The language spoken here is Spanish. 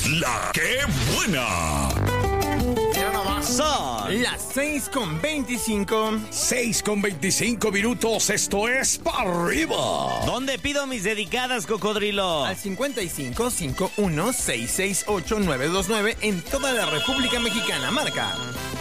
La que buena. Son las 6:25. 6:25 minutos, esto es Pa' Arriba. ¿Dónde pido mis dedicadas, cocodrilo? Al 55 51 668 929 en toda la República Mexicana. Marca.